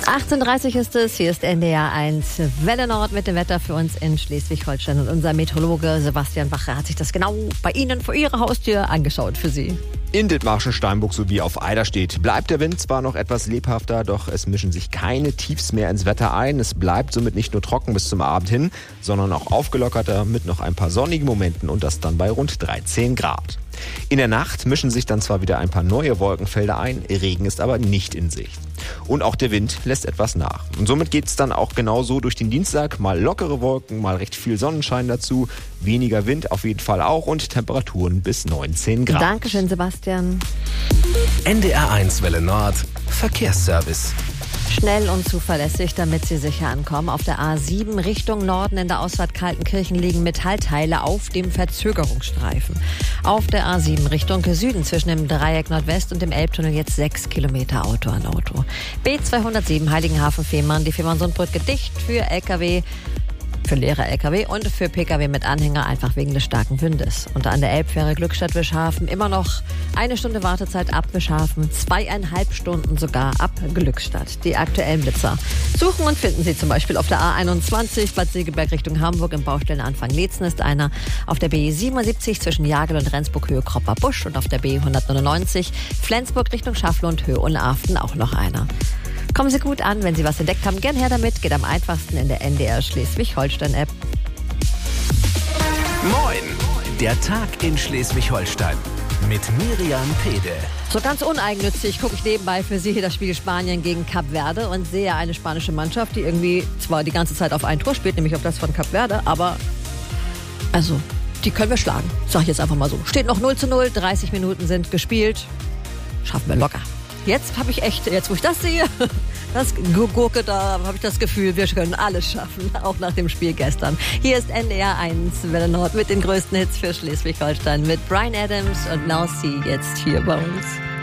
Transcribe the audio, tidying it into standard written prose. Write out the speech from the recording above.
18:30 ist es, hier ist NDR 1 Welle Nord mit dem Wetter für uns in Schleswig-Holstein. Und unser Meteorologe Sebastian Wache hat sich das genau bei Ihnen vor Ihrer Haustür angeschaut für Sie. In Dithmarschen, Steinburg sowie auf Eiderstedt bleibt der Wind zwar noch etwas lebhafter, doch es mischen sich keine Tiefs mehr ins Wetter ein. Es bleibt somit nicht nur trocken bis zum Abend hin, sondern auch aufgelockerter mit noch ein paar sonnigen Momenten und das dann bei rund 13 Grad. In der Nacht mischen sich dann zwar wieder ein paar neue Wolkenfelder ein, Regen ist aber nicht in Sicht. Und auch der Wind lässt etwas nach. Und somit geht es dann auch genauso durch den Dienstag. Mal lockere Wolken, mal recht viel Sonnenschein dazu. Weniger Wind auf jeden Fall auch und Temperaturen bis 19 Grad. Dankeschön, Sebastian. NDR 1 Welle Nord, Verkehrsservice. Schnell und zuverlässig, damit Sie sicher ankommen. Auf der A7 Richtung Norden in der Ausfahrt Kaltenkirchen liegen Metallteile auf dem Verzögerungsstreifen. Auf der A7 Richtung Süden zwischen dem Dreieck Nordwest und dem Elbtunnel jetzt 6 Kilometer Auto an Auto. B207 Heiligenhafen-Fehmarn, die Fehmarn-Sundbrücke dicht für LKW. Für leere LKW und für PKW mit Anhänger, einfach wegen des starken Windes. Und an der Elbfähre Glückstadt-Wischhafen immer noch 1 Stunde Wartezeit ab Wischhafen, 2,5 Stunden sogar ab Glückstadt. Die aktuellen Blitzer suchen und finden Sie zum Beispiel auf der A21 Bad Segeberg Richtung Hamburg im Baustellenanfang Leetzen ist einer, auf der B77 zwischen Jagel und Rendsburg Höhe Kropper Busch und auf der B199 Flensburg Richtung Schafflund Höhe Unaften auch noch einer. Kommen Sie gut an, wenn Sie was entdeckt haben, gern her damit. Geht am einfachsten in der NDR Schleswig-Holstein-App. Moin, der Tag in Schleswig-Holstein mit Miriam Pede. So ganz uneigennützig gucke ich nebenbei für Sie das Spiel Spanien gegen Kap Verde und sehe eine spanische Mannschaft, die irgendwie zwar die ganze Zeit auf ein Tor spielt, nämlich auf das von Kap Verde, aber also die können wir schlagen, sag ich jetzt einfach mal so. Steht noch 0:0, 30 Minuten sind gespielt, schaffen wir locker. Jetzt habe ich echt, jetzt wo ich das sehe, das Gurke, da habe ich das Gefühl, wir können alles schaffen, auch nach dem Spiel gestern. Hier ist NDR 1 Welle Nord mit den größten Hits für Schleswig-Holstein mit Bryan Adams und Now See jetzt hier bei uns.